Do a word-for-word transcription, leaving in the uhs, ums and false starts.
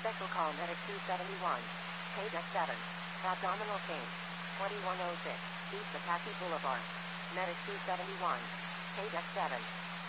Special call medic two seventy-one. Page F seven. Abdominal pain. twenty-one oh six. East Apache Boulevard. Medic two seventy-one. Page F seven.